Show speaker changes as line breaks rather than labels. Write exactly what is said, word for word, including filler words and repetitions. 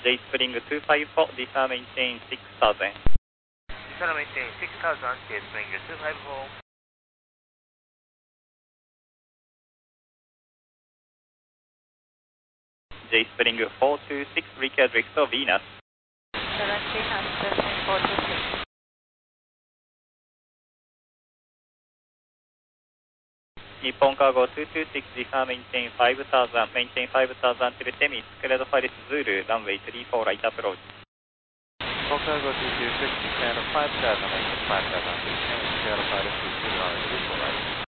J Spring two five four, descend maintain six thousand.
Descend maintain six thousand, J Spring two five four.
J Spring four two six, recare drift of Venus.
seventy and four two six.
Nippon Cargo two two six, descend maintain five thousand, maintain five thousand till Temis, cleared for Zulu, runway three four, right approach.
Nippon Cargo two two six, descend five thousand, maintain five thousand till Temis, cleared for Zulu, runway three four, right.